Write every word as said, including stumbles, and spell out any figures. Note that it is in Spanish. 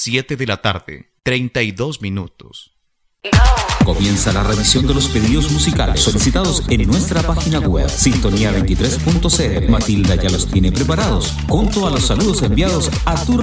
siete de la tarde, treinta y dos minutos. Comienza la revisión de los pedidos musicales solicitados en nuestra página web sintonía veintitrés punto c l. Matilda ya los tiene preparados, junto a los saludos enviados a tu